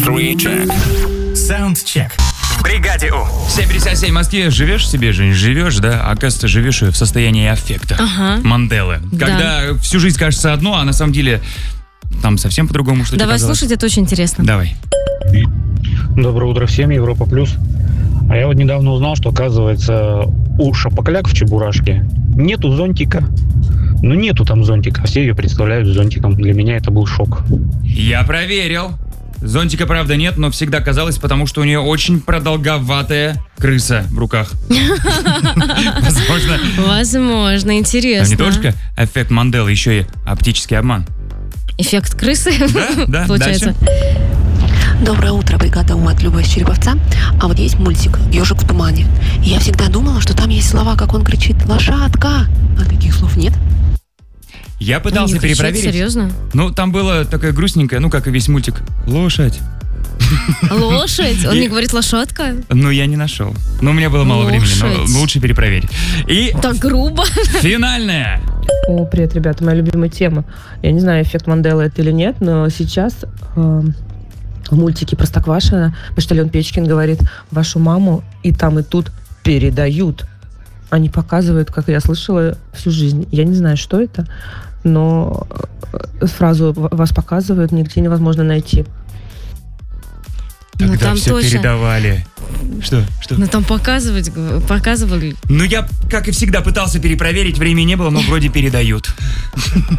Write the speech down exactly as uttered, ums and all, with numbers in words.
Саундчек. Саундчек. В бригаде У. семь пятьдесят семь в Москве. Живешь себе, Жень, живешь, да? А оказывается, живешь в состоянии аффекта. Ага. Манделы. Да. Когда всю жизнь кажется одно, а на самом деле там совсем по-другому что-то Давай казалось. слушать, это очень интересно. Давай. Доброе утро всем, Европа Плюс. А я вот недавно узнал, что, оказывается, у шапокляк в Чебурашке нету зонтика. Ну, нету там зонтика. Все ее представляют зонтиком. Для меня это был шок. Я проверил. Зонтика, правда, нет, но всегда казалось, потому что у нее очень продолговатая крыса в руках. Возможно. Возможно, А интересно. не только эффект Манделы, еще и оптический обман. Эффект крысы, Да, да, получается. дальше. Доброе утро, бригада У от Любы из Череповца. А вот есть мультик «Ежик в тумане». И я всегда думала, что там есть слова, как он кричит «Лошадка». А таких слов нет. Я Он пытался не кричит, перепроверить. серьезно? Ну, там было такое грустненькое, ну, как и весь мультик. Лошадь. Лошадь? Он И- не говорит лошадка? Ну, я не нашел. Но у меня было мало времени, Лошадь. но лучше перепроверить. И Так грубо. финальная. О, привет, ребята, моя любимая тема. Я не знаю, эффект Манделы это или нет, но сейчас э, в мультике «Простоквашино» почтальон Печкин говорит: вашу маму и там, и тут передают. Они показывают, как я слышала всю жизнь. Я не знаю, что это, но э, фразу «вас показывают» нигде невозможно найти. Ну, Тогда там все точно. передавали. Что? Что? Ну там показывать, показывали. Ну, я, как и всегда, пытался перепроверить, времени не было, но вроде передают.